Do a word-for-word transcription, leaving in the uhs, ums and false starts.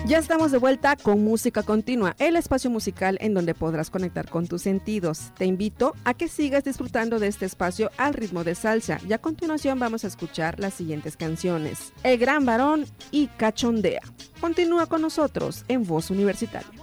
Ya estamos de vuelta con Música Continua, el espacio musical en donde podrás conectar con tus sentidos. Te invito a que sigas disfrutando de este espacio al ritmo de salsa y a continuación vamos a escuchar las siguientes canciones: El Gran Varón y Cachondea. Continúa con nosotros en Voz Universitaria.